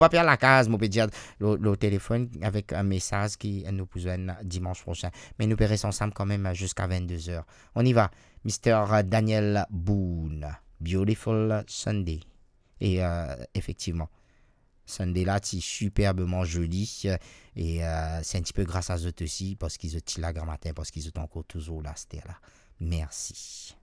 pas perdre la case, mon petit le téléphone avec un message qui nous besoin dimanche prochain. Mais nous restons ensemble quand même jusqu'à 22 heures. On y va. Mister Daniel Boone. Beautiful Sunday. Et effectivement, Sunday là, c'est superbement joli. Et c'est un petit peu grâce à eux aussi, parce qu'ils ont la grand matin, parce qu'ils ont encore toujours là, c'était là. Merci.